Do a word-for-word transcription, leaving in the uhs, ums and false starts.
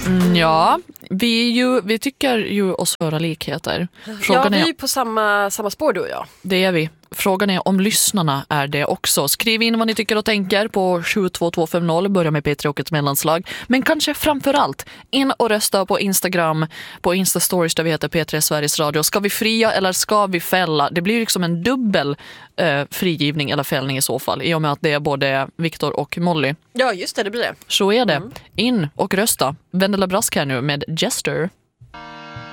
Mm, ja, vi, är ju, vi tycker ju oss höra likheter. Frågan ja, vi är på samma, samma spår du och jag. Det är vi. Frågan är om lyssnarna är det också. Skriv in vad ni tycker och tänker på sju två två fem noll. Börja med P tre och ett mellanslag. Men kanske framförallt in och rösta på Instagram, på Insta-stories där vi heter P tre Sveriges Radio. Ska vi fria eller ska vi fälla? Det blir liksom en dubbel eh, frigivning eller fällning i så fall. I och med att det är både Viktor och Molly. Ja, just det, det blir det. Så är det. Mm. In och rösta. Vendela Brask här nu med Jester.